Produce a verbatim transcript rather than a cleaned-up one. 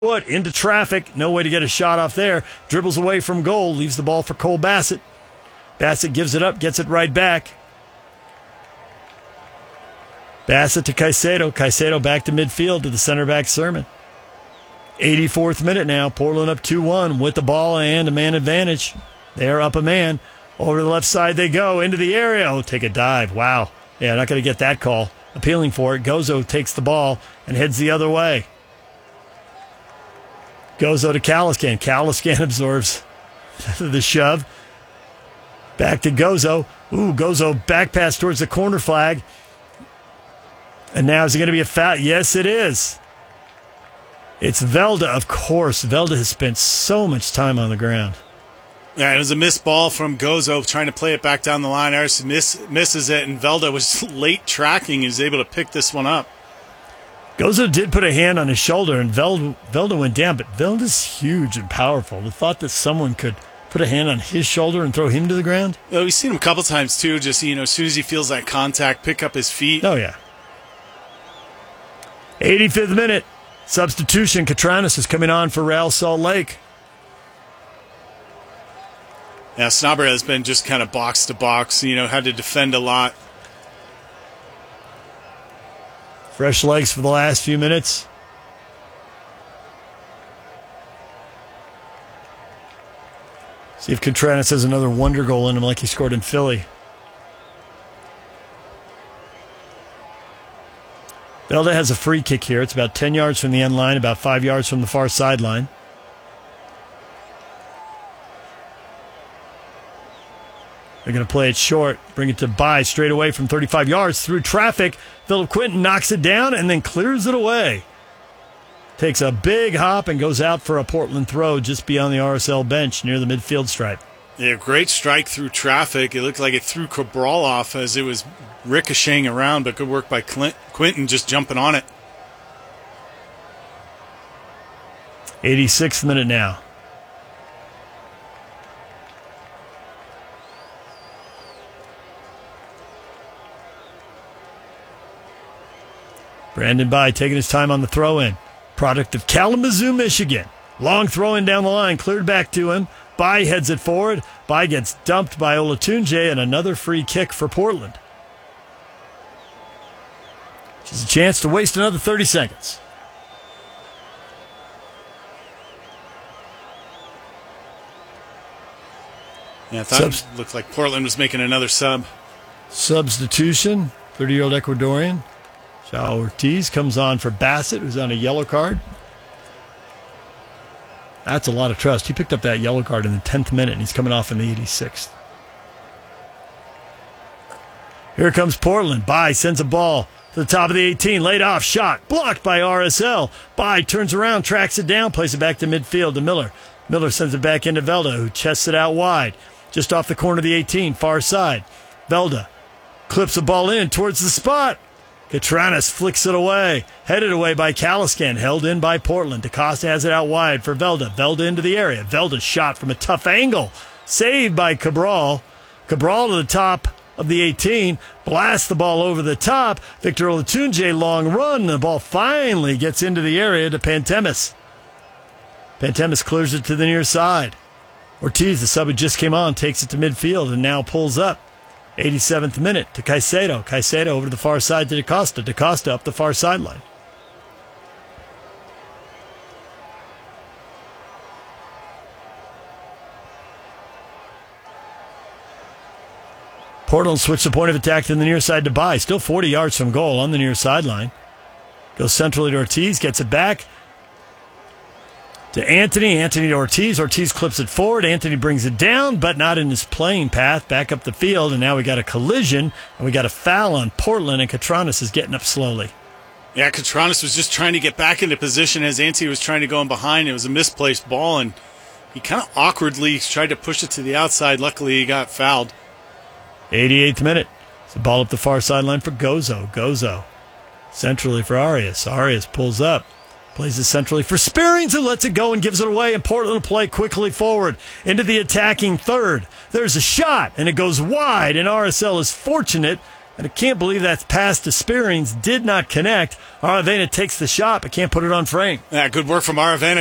What into traffic, no way to get a shot off there. Dribbles away from goal, leaves the ball for Cole Bassett. Bassett gives it up, gets it right back. Bassett to Caicedo. Caicedo back to midfield to the center back Sermon. eighty-fourth minute now. Portland up two one with the ball and a man advantage. They're up a man. Over to the left side they go. Into the area. Oh, take a dive. Wow. Yeah, not going to get that call. Appealing for it. Gozo takes the ball and heads the other way. Gozo to Caliscan. Caliscan absorbs the shove. Back to Gozo. Ooh, Gozo back pass towards the corner flag. And now is it going to be a foul? Yes, it is. It's Velda, of course. Velda has spent so much time on the ground. Yeah, it was a missed ball from Gozo trying to play it back down the line. Arce miss, misses it, and Velda was late tracking and is able to pick this one up. Gozo did put a hand on his shoulder, and Velda, Velda went down, but Velda's huge and powerful. The thought that someone could put a hand on his shoulder and throw him to the ground? Well, we've seen him a couple times, too, just, you know, as soon as he feels that contact, pick up his feet. Oh, yeah. eighty-fifth minute. Substitution. Katranis is coming on for Real Salt Lake. Yeah, Snobber has been just kind of box to box, you know, had to defend a lot. Fresh legs for the last few minutes. See if Contreras has another wonder goal in him like he scored in Philly. Velda has a free kick here. It's about ten yards from the end line, about five yards from the far sideline. They're going to play it short, bring it to Bai straight away from thirty-five yards through traffic. Philip Quinton knocks it down and then clears it away. Takes a big hop and goes out for a Portland throw just beyond the R S L bench near the midfield stripe. Yeah, great strike through traffic. It looked like it threw Cabral off as it was ricocheting around, but good work by Clint, Quinton just jumping on it. eighty-sixth minute now. Brandon Bai taking his time on the throw-in. Product of Kalamazoo, Michigan. Long throw-in down the line, cleared back to him. Bai heads it forward. Bai gets dumped by Olatunji, and another free kick for Portland. Just a chance to waste another thirty seconds. Yeah, I thought Subs- it looked like Portland was making another sub. Substitution, thirty-year-old Ecuadorian. João Ortiz comes on for Bassett, who's on a yellow card. That's a lot of trust. He picked up that yellow card in the tenth minute, and he's coming off in the eighty-sixth. Here comes Portland. Bai sends a ball to the top of the eighteen. Laid off, shot, blocked by R S L. Bai turns around, tracks it down, plays it back to midfield to Miller. Miller sends it back into Velda, who chests it out wide. Just off the corner of the eighteen, far side. Velda clips the ball in towards the spot. Katranis flicks it away. Headed away by Caliscan. Held in by Portland. DaCosta has it out wide for Velda. Velda into the area. Velda shot from a tough angle. Saved by Cabral. Cabral to the top of the eighteen. Blasts the ball over the top. Victor Olatunji, long run. The ball finally gets into the area to Pantemis. Pantemis clears it to the near side. Ortiz, the sub who just came on, takes it to midfield and now pulls up. eighty-seventh minute to Caicedo. Caicedo over to the far side to DaCosta. DaCosta up the far sideline. Portland switched the point of attack to the near side to Bai. Still forty yards from goal on the near sideline. Goes centrally to Ortiz. Gets it back to Anthony. Anthony to Ortiz. Ortiz clips it forward. Anthony brings it down, but not in his playing path. Back up the field, and now we got a collision, and we got a foul on Portland, and Katranis is getting up slowly. Yeah, Katranis was just trying to get back into position as Anthony was trying to go in behind. It was a misplaced ball, and he kind of awkwardly tried to push it to the outside. Luckily, he got fouled. eighty-eighth minute. It's a ball up the far sideline for Gozo. Gozo centrally for Arias. Arias pulls up. Plays it centrally for Spearings, who lets it go and gives it away, and Portland will play quickly forward into the attacking third. There's a shot, and it goes wide, and R S L is fortunate And I can't believe that pass to Spearings did not connect. Aravena takes the shot, but can't put it on frame. Yeah, good work from Aravena.